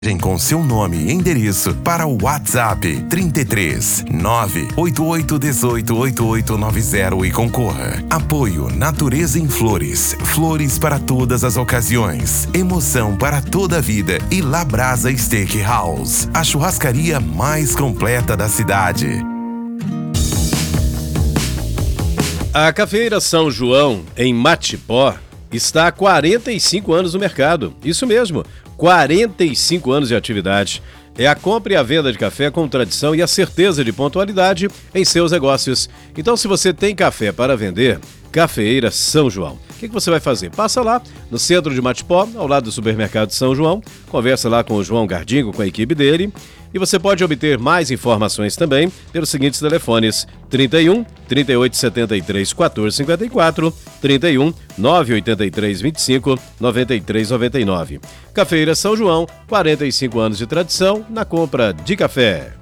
Com seu nome e endereço para o WhatsApp 33 988 18 8890 e concorra. Apoio Natureza em Flores. Flores para todas as ocasiões. Emoção para toda a vida. E Labrasa Steakhouse, a churrascaria mais completa da cidade. A Cafeira São João, em Matipó, está há 45 anos no mercado. Isso mesmo, 45 anos de atividade. É a compra e a venda de café com tradição e a certeza de pontualidade em seus negócios. Então, se você tem café para vender, Cafeira São João. O que você vai fazer? Passa lá no centro de Matipó, ao lado do supermercado São João, conversa lá com o João Gardingo, com a equipe dele, e você pode obter mais informações também pelos seguintes telefones: 31 3873 1454, 31 983 25 93 99. Cafeira São João, 45 anos de tradição na compra de café.